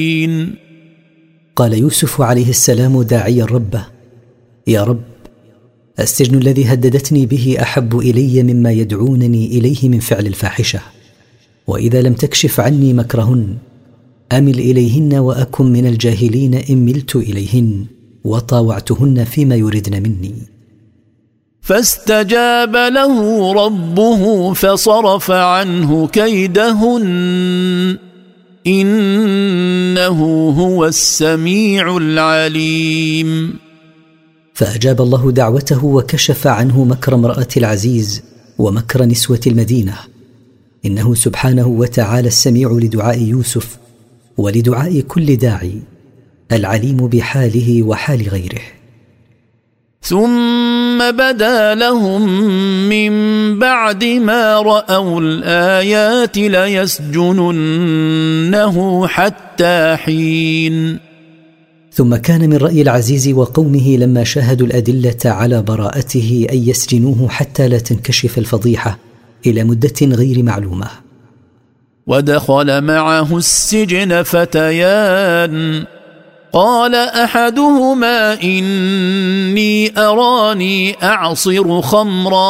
قال يوسف عليه السلام داعيا ربه: يا رب، السجن الذي هددتني به أحب إلي مما يدعونني إليه من فعل الفاحشة، وإذا لم تكشف عني مكرهن أمل إليهن وأكن من الجاهلين إن ملت إليهن وطاوعتهن فيما يردن مني. فاستجاب له ربه فصرف عنه كيدهن إنه هو السميع العليم. فأجاب الله دعوته وكشف عنه مكر امرأة العزيز ومكر نسوة المدينة، إنه سبحانه وتعالى السميع لدعاء يوسف ولدعاء كل داعي، العليم بحاله وحال غيره. ثم بدا لهم من بعد ما رأوا الآيات ليسجننه حتى حين. ثم كان من رأي العزيز وقومه لما شاهدوا الأدلة على براءته أن يسجنوه حتى لا تنكشف الفضيحة إلى مدة غير معلومة. ودخل معه السجن فتيان قال أحدهما إني أراني أعصر خمرا